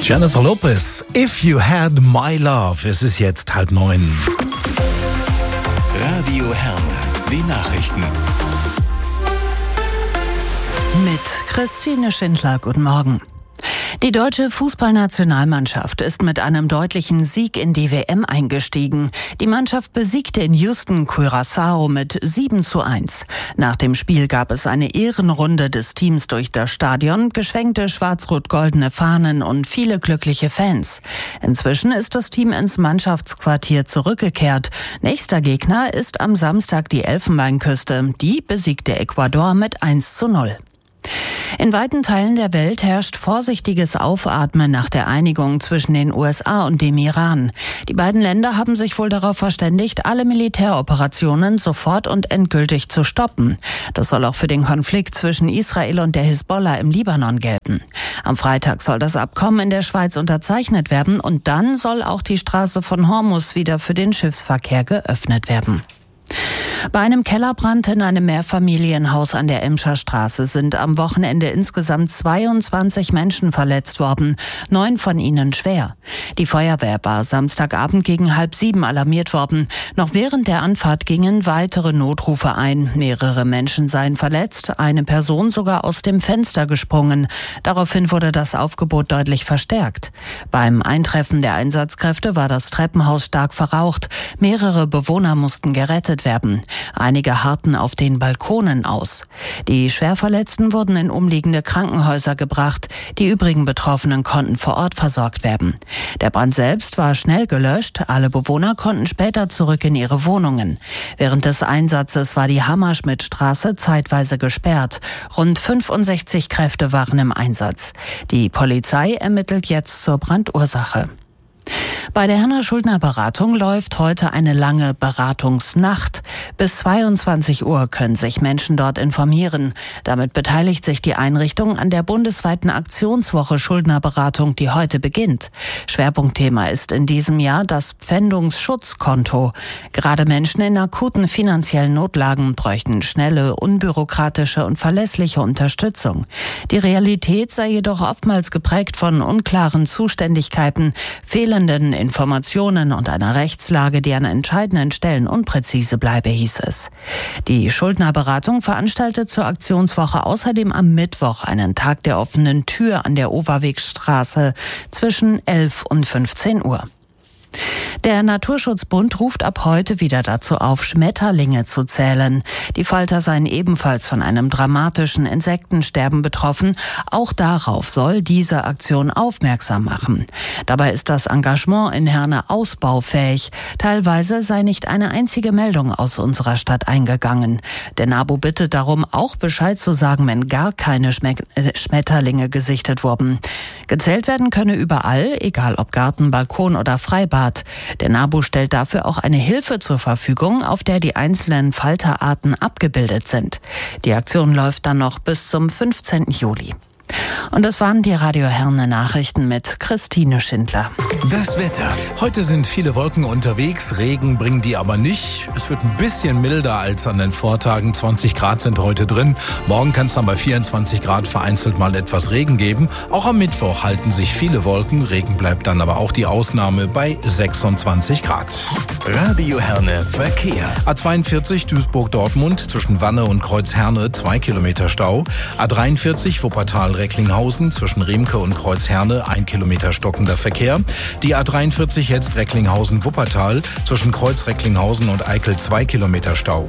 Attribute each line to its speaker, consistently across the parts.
Speaker 1: Jennifer Lopez, If You Had My Love. Es ist jetzt 8:30.
Speaker 2: Radio Herne, die Nachrichten.
Speaker 3: Mit Christine Schindler, guten Morgen. Die deutsche Fußballnationalmannschaft ist mit einem deutlichen Sieg in die WM eingestiegen. Die Mannschaft besiegte in Houston Curaçao mit 7:1. Nach dem Spiel gab es eine Ehrenrunde des Teams durch das Stadion, geschwenkte schwarz-rot-goldene Fahnen und viele glückliche Fans. Inzwischen ist das Team ins Mannschaftsquartier zurückgekehrt. Nächster Gegner ist am Samstag die Elfenbeinküste. Die besiegte Ecuador mit 1:0. In weiten Teilen der Welt herrscht vorsichtiges Aufatmen nach der Einigung zwischen den USA und dem Iran. Die beiden Länder haben sich wohl darauf verständigt, alle Militäroperationen sofort und endgültig zu stoppen. Das soll auch für den Konflikt zwischen Israel und der Hisbollah im Libanon gelten. Am Freitag soll das Abkommen in der Schweiz unterzeichnet werden und dann soll auch die Straße von Hormuz wieder für den Schiffsverkehr geöffnet werden. Bei einem Kellerbrand in einem Mehrfamilienhaus an der Emscher Straße sind am Wochenende insgesamt 22 Menschen verletzt worden, 9 von ihnen schwer. Die Feuerwehr war Samstagabend gegen 6:30 alarmiert worden. Noch während der Anfahrt gingen weitere Notrufe ein. Mehrere Menschen seien verletzt, eine Person sogar aus dem Fenster gesprungen. Daraufhin wurde das Aufgebot deutlich verstärkt. Beim Eintreffen der Einsatzkräfte war das Treppenhaus stark verraucht. Mehrere Bewohner mussten gerettet werden. Einige harrten auf den Balkonen aus. Die Schwerverletzten wurden in umliegende Krankenhäuser gebracht. Die übrigen Betroffenen konnten vor Ort versorgt werden. Der Brand selbst war schnell gelöscht. Alle Bewohner konnten später zurück in ihre Wohnungen. Während des Einsatzes war die Hammerschmidtstraße zeitweise gesperrt. Rund 65 Kräfte waren im Einsatz. Die Polizei ermittelt jetzt zur Brandursache. Bei der Herner Schuldner Beratung läuft heute eine lange Beratungsnacht. Bis 22 Uhr können sich Menschen dort informieren. Damit beteiligt sich die Einrichtung an der bundesweiten Aktionswoche Schuldnerberatung, die heute beginnt. Schwerpunktthema ist in diesem Jahr das Pfändungsschutzkonto. Gerade Menschen in akuten finanziellen Notlagen bräuchten schnelle, unbürokratische und verlässliche Unterstützung. Die Realität sei jedoch oftmals geprägt von unklaren Zuständigkeiten, fehlenden Informationen und einer Rechtslage, die an entscheidenden Stellen unpräzise bleibe, hieß es. Die Schuldnerberatung veranstaltet zur Aktionswoche außerdem am Mittwoch einen Tag der offenen Tür an der Overwegstraße zwischen 11 und 15 Uhr. Der Naturschutzbund ruft ab heute wieder dazu auf, Schmetterlinge zu zählen. Die Falter seien ebenfalls von einem dramatischen Insektensterben betroffen. Auch darauf soll diese Aktion aufmerksam machen. Dabei ist das Engagement in Herne ausbaufähig. Teilweise sei nicht eine einzige Meldung aus unserer Stadt eingegangen. Der NABU bittet darum, auch Bescheid zu sagen, wenn gar keine Schmetterlinge gesichtet wurden. Gezählt werden könne überall, egal ob Garten, Balkon oder Freibad. Der NABU stellt dafür auch eine Hilfe zur Verfügung, auf der die einzelnen Falterarten abgebildet sind. Die Aktion läuft dann noch bis zum 15. Juli. Und das waren die Radio Herne Nachrichten mit Christine Schindler.
Speaker 2: Das Wetter.
Speaker 1: Heute sind viele Wolken unterwegs, Regen bringen die aber nicht. Es wird ein bisschen milder als an den Vortagen. 20 Grad sind heute drin. Morgen kann es dann bei 24 Grad vereinzelt mal etwas Regen geben. Auch am Mittwoch halten sich viele Wolken. Regen bleibt dann aber auch die Ausnahme bei 26 Grad.
Speaker 2: Radio Herne Verkehr.
Speaker 1: A42 Duisburg-Dortmund zwischen Wanne und Kreuzherne 2 Kilometer Stau. A43 Wuppertal-Recklinghausen zwischen Riemke und Kreuzherne 1 Kilometer stockender Verkehr. Die A43 jetzt Recklinghausen-Wuppertal zwischen Kreuz Recklinghausen und Eickel 2 Kilometer Stau.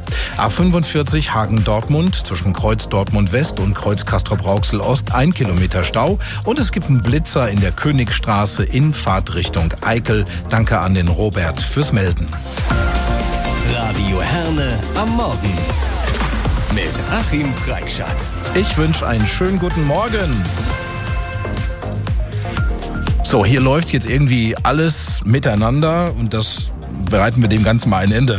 Speaker 1: A45 Hagen-Dortmund zwischen Kreuz Dortmund-West und Kreuz Castrop-Rauxel-Ost 1 Kilometer Stau. Und es gibt einen Blitzer in der Königstraße in Fahrtrichtung Eickel. Danke an den Robert fürs Melden.
Speaker 2: Radio Herne am Morgen. Mit Achim Preikschat.
Speaker 1: Ich wünsche einen schönen guten Morgen. So, hier läuft jetzt irgendwie alles miteinander und das bereiten wir dem Ganzen mal ein Ende.